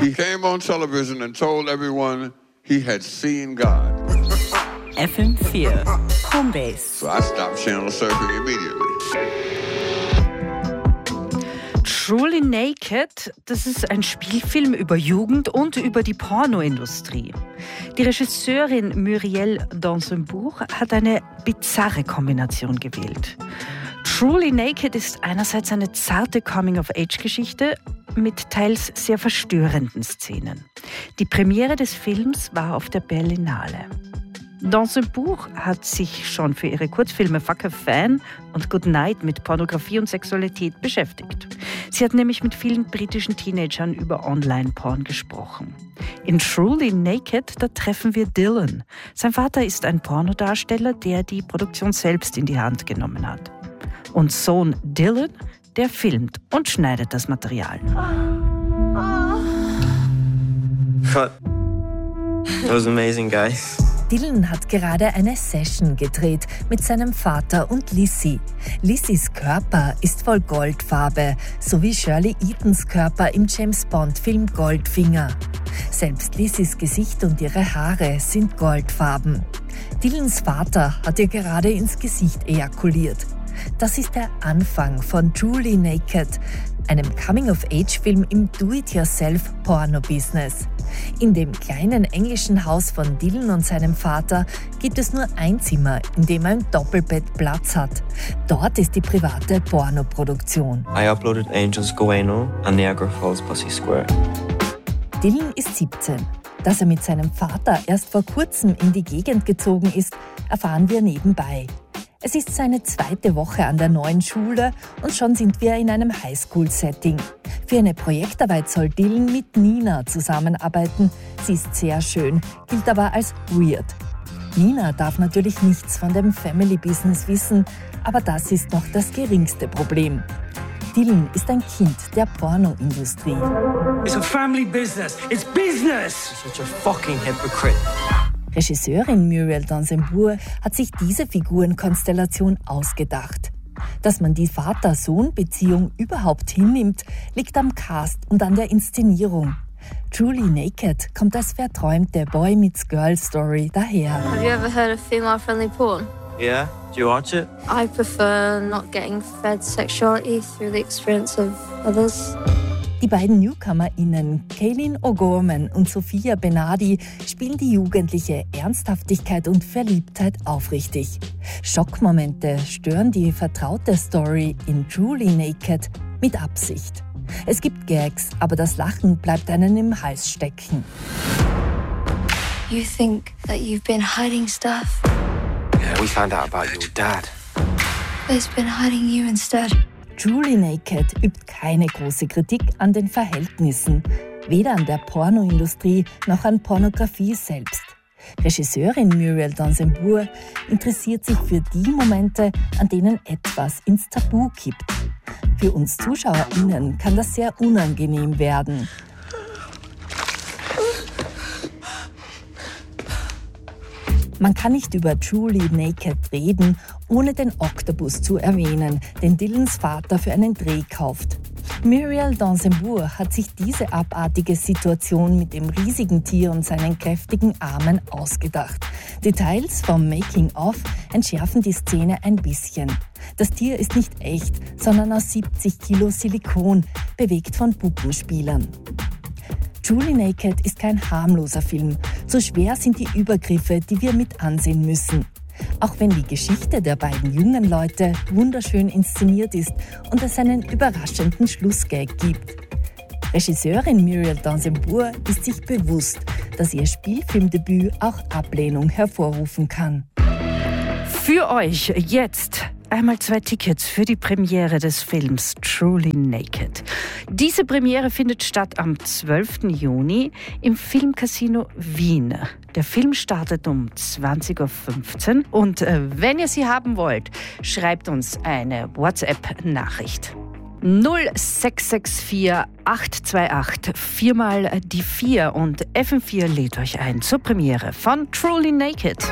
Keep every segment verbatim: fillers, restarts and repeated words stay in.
He came on television and told everyone he had seen God. F M vier Homebase. So I stopped channel surfing immediately. Truly Naked, das ist ein Spielfilm über Jugend und über die Pornoindustrie. Die Regisseurin Muriel Dansembourg hat eine bizarre Kombination gewählt. Truly Naked ist einerseits eine zarte Coming-of-Age-Geschichte mit teils sehr verstörenden Szenen. Die Premiere des Films war auf der Berlinale. Dansembourg hat sich schon für ihre Kurzfilme Fuck a Fan und Good Night mit Pornografie und Sexualität beschäftigt. Sie hat nämlich mit vielen britischen Teenagern über Online-Porn gesprochen. In Truly Naked, da treffen wir Dylan. Sein Vater ist ein Pornodarsteller, der die Produktion selbst in die Hand genommen hat. Und Sohn Dylan, der filmt und schneidet das Material. Cut. That was amazing, guys. Dylan hat gerade eine Session gedreht mit seinem Vater und Lissy. Lissys Körper ist voll Goldfarbe, so wie Shirley Eatons Körper im James-Bond-Film Goldfinger. Selbst Lissys Gesicht und ihre Haare sind goldfarben. Dylans Vater hat ihr gerade ins Gesicht ejakuliert. Das ist der Anfang von Truly Naked, einem Coming-of-Age-Film im Do-it-yourself-Porno-Business. In dem kleinen englischen Haus von Dylan und seinem Vater gibt es nur ein Zimmer, in dem ein Doppelbett Platz hat. Dort ist die private Pornoproduktion. I uploaded Angels Goeno and Niagara Falls Pussy Square. Dylan ist siebzehn. Dass er mit seinem Vater erst vor kurzem in die Gegend gezogen ist, erfahren wir nebenbei. Es ist seine zweite Woche an der neuen Schule und schon sind wir in einem Highschool-Setting. Für eine Projektarbeit soll Dylan mit Nina zusammenarbeiten. Sie ist sehr schön, gilt aber als weird. Nina darf natürlich nichts von dem Family-Business wissen, aber das ist noch das geringste Problem. Dylan ist ein Kind der Pornoindustrie. It's a family business. It's business! Such a fucking hypocrite. Regisseurin Muriel Dansembourg hat sich diese Figurenkonstellation ausgedacht. Dass man die Vater-Sohn-Beziehung überhaupt hinnimmt, liegt am Cast und an der Inszenierung. Truly Naked kommt als verträumte Boy-Meets-Girl-Story daher. Have you ever heard of female-friendly porn? Yeah? Do you watch it? I prefer not getting fed sexuality through the experience of others. Die beiden NewcomerInnen Kaylin O'Gorman und Sophia Benadi spielen die jugendliche Ernsthaftigkeit und Verliebtheit aufrichtig. Schockmomente stören die vertraute Story in Truly Naked mit Absicht. Es gibt Gags, aber das Lachen bleibt einem im Hals stecken. You think that you've been hiding stuff? Yeah, we found out about your dad. It's been hiding you instead. Truly Naked übt keine große Kritik an den Verhältnissen, weder an der Pornoindustrie noch an Pornografie selbst. Regisseurin Muriel Dansembourg interessiert sich für die Momente, an denen etwas ins Tabu kippt. Für uns ZuschauerInnen kann das sehr unangenehm werden. Man kann nicht über Truly Naked reden, ohne den Oktopus zu erwähnen, den Dylans Vater für einen Dreh kauft. Muriel Dansembourg hat sich diese abartige Situation mit dem riesigen Tier und seinen kräftigen Armen ausgedacht. Details vom Making-of entschärfen die Szene ein bisschen. Das Tier ist nicht echt, sondern aus siebzig Kilo Silikon, bewegt von Puppenspielern. Truly Naked ist kein harmloser Film. So schwer sind die Übergriffe, die wir mit ansehen müssen. Auch wenn die Geschichte der beiden jungen Leute wunderschön inszeniert ist und es einen überraschenden Schlussgag gibt. Regisseurin Muriel Dansembourg ist sich bewusst, dass ihr Spielfilmdebüt auch Ablehnung hervorrufen kann. Für euch jetzt einmal zwei Tickets für die Premiere des Films Truly Naked. Diese Premiere findet statt am zwölften Juni im Filmcasino Wien. Der Film startet um zwanzig Uhr fünfzehn und äh, wenn ihr sie haben wollt, schreibt uns eine WhatsApp-Nachricht. null sechs sechs vier acht zwei acht vier mal die vier und F M vier lädt euch ein zur Premiere von Truly Naked.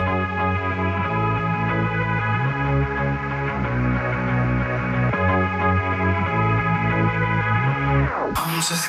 I'm just